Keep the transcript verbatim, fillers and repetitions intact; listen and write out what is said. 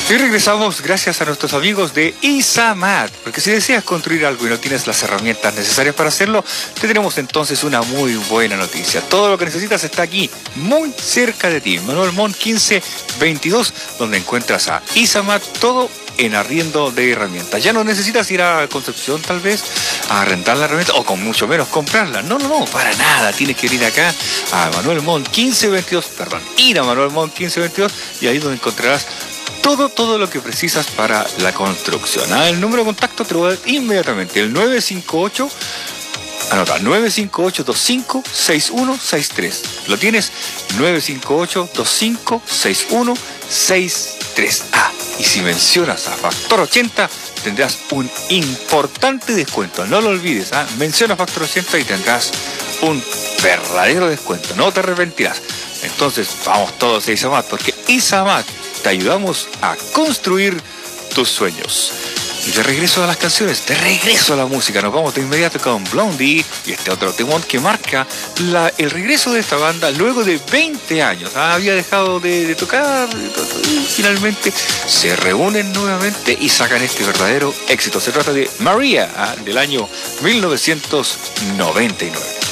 Y regresamos gracias a nuestros amigos de ISAMAT, porque si deseas construir algo y no tienes las herramientas necesarias para hacerlo, te tenemos entonces una muy buena noticia. Todo lo que necesitas está aquí, muy cerca de ti. Manuel Montt quince veintidós, donde encuentras a ISAMAT, todo en arriendo de herramientas. Ya no necesitas ir a Concepción tal vez a arrendar la herramienta o con mucho menos comprarla. No, no, no, para nada. Tienes que ir acá a Manuel Montt quince veintidós, perdón, ir a Manuel Montt quince veintidós y ahí donde encontrarás todo, todo lo que precisas para la construcción. Ah, el número de contacto te lo voy a dar inmediatamente, el nueve cinco ocho, anota, nueve cinco ocho dos cinco seis uno seis tres. ¿Lo tienes? nueve cinco ocho dos cinco seis uno seis tres. Ah, y si mencionas a Factor ochenta, tendrás un importante descuento. No lo olvides, ¿ah? Menciona Factor ochenta y tendrás un verdadero descuento. No te arrepentirás. Entonces, vamos todos a ISAMAT, porque ISAMAT te ayudamos a construir tus sueños. Y de regreso a las canciones, de regreso a la música, nos vamos de inmediato con Blondie y este otro temón que marca la, el regreso de esta banda luego de veinte años. Ah, había dejado de, de tocar y finalmente se reúnen nuevamente y sacan este verdadero éxito. Se trata de María, ah, del año mil novecientos noventa y nueve.